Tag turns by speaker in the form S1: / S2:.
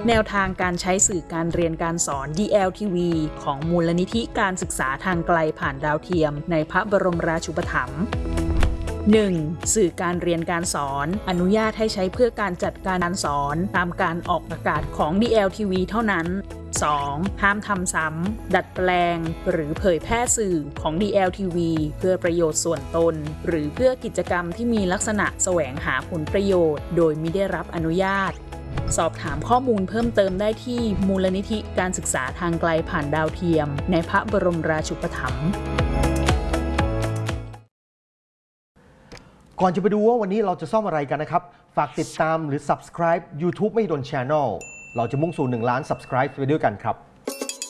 S1: แนวทางการใช้สื่อการเรียนการสอน DLTV ของมูลนิธิการศึกษาทางไกลผ่านดาวเทียมในพระบรมราชูปถัมภ์ 1. สื่อการเรียนการสอนอนุญาตให้ใช้เพื่อการจัดการสอนตามการออกอากาศของ DLTV เท่านั้น 2. ห้ามทำซ้ำดัดแปลงหรือเผยแพร่สื่อของ DLTV เพื่อประโยชน์ส่วนตนหรือเพื่อกิจกรรมที่มีลักษณะแสวงหาผลประโยชน์โดยมิได้รับอนุญาตสอบถามข้อมูลเพิ่มเติมได้ที่มูลนิธิการศึกษาทางไกลผ่านดาวเทียมในพระบรมราชูปถัมภ์
S2: ก่อนจะไปดูว่าวันนี้เราจะซ่อมอะไรกันนะครับฝากติดตามหรือ subscribe YouTube ไม่ดน Channel เราจะมุ่งสู่1 ล้าน subscribe ไปด้วยกันครับ